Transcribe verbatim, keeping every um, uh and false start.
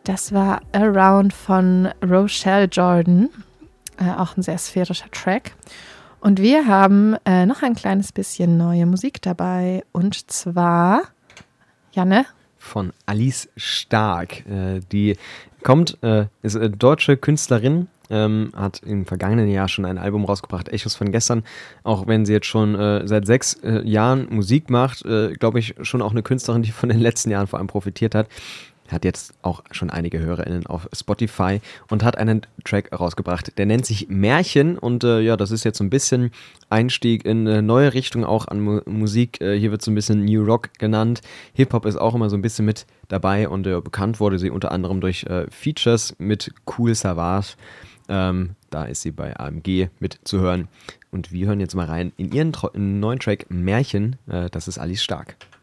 Das war Around von Rochelle Jordan, äh, auch ein sehr sphärischer Track. Und wir haben äh, noch ein kleines bisschen neue Musik dabei. Und zwar, Janne? Von Alice Stark. Äh, die kommt, äh, ist eine deutsche Künstlerin, ähm, hat im vergangenen Jahr schon ein Album rausgebracht, Echos von gestern. Auch wenn sie jetzt schon äh, seit sechs äh, Jahren Musik macht, äh, glaube ich, schon auch eine Künstlerin, die von den letzten Jahren vor allem profitiert hat. Hat jetzt auch schon einige HörerInnen auf Spotify und hat einen Track rausgebracht, der nennt sich Märchen und äh, ja, das ist jetzt so ein bisschen Einstieg in eine neue Richtung auch an Mu- Musik. Äh, hier wird so ein bisschen New Rock genannt. Hip-Hop ist auch immer so ein bisschen mit dabei und äh, bekannt wurde sie unter anderem durch äh, Features mit Kool Savas. Ähm, da ist sie bei A M G mit zu hören. Und wir hören jetzt mal rein in ihren Tro- in neuen Track Märchen. Äh, das ist Alice Stark.